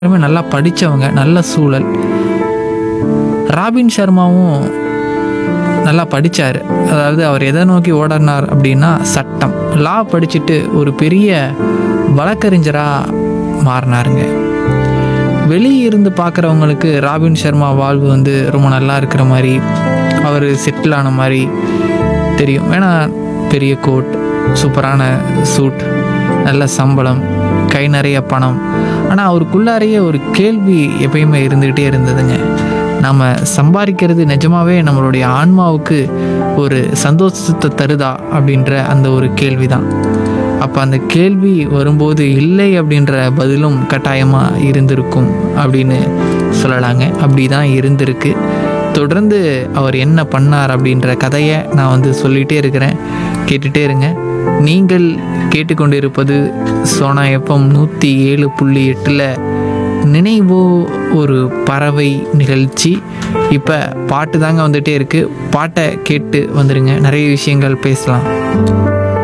எல்லாருமே நல்லா படித்தவங்க, நல்ல சூழல். ராபின் சர்மாவும் நல்லா படித்தார். அதாவது அவர் எதை நோக்கி ஓடினார் அப்படின்னா சட்டம், லா படிச்சுட்டு ஒரு பெரிய வழக்கறிஞராக மாறினாருங்க. வெளியே இருந்து பார்க்குறவங்களுக்கு ராபின் சர்மா வாழ்வு வந்து ரொம்ப நல்லா இருக்கிற மாதிரி, அவர் செட்டில் ஆன மாதிரி தெரியும். ஏன்னா பெரிய கோட், சூப்பரான சூட், நல்ல சம்பளம், கை நிறைய பணம். ஆனால் அவருக்குள்ளாரையே ஒரு கேள்வி எப்பயுமே இருந்துக்கிட்டே இருந்ததுங்க. நாம் சம்பாதிக்கிறது நிஜமாவே நம்மளுடைய ஆன்மாவுக்கு ஒரு சந்தோஷத்தை தருதா அப்படின்ற அந்த ஒரு கேள்வி தான். அப்போ அந்த கேள்வி வரும்போது இல்லை அப்படின்ற பதிலும் கட்டாயமாக இருந்திருக்கும் அப்படின்னு சொல்லலாங்க. அப்படி தான் இருந்திருக்கு. தொடர்ந்து அவர் என்ன பண்ணார் அப்படின்ற கதையை நான் வந்து சொல்லிகிட்டே இருக்கிறேன், கேட்டுகிட்டே இருங்க. நீங்கள் கேட்டுக்கொண்டிருப்பது சோனா எஃப்எம் 107.8 நினைவோ ஒரு பறவை நிகழ்ச்சி. இப்போ பாட்டு தாங்க வந்துகிட்டே இருக்குது. பாட்டை கேட்டு வந்துடுங்க, நிறைய விஷயங்கள் பேசலாம்.